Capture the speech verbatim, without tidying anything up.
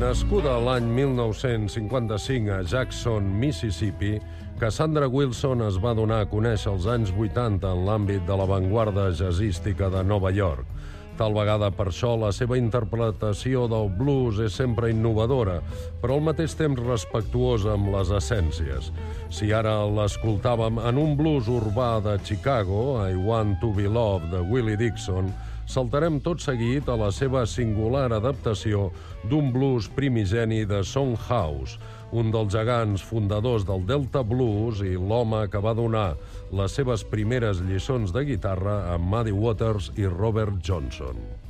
Nascuda l'any mil nou-cents cinquanta-cinc a Jackson, Mississippi, Cassandra Wilson es va donar a conèixer als anys vuitanta en l'àmbit de l'avantguarda jazzística de Nova York. Tal vegada per això la seva interpretació del blues és sempre innovadora, però al mateix temps respectuosa amb les essències. Si ara l'escoltàvem en un blues urbà de Chicago, I Want to Be Loved, de Willie Dixon, saltarem tot seguit a la seva singular adaptació d'un blues primigeni de Son House, un dels gegants fundadors del Delta Blues i l'home que va donar les seves primeres lliçons de guitarra a Muddy Waters i Robert Johnson.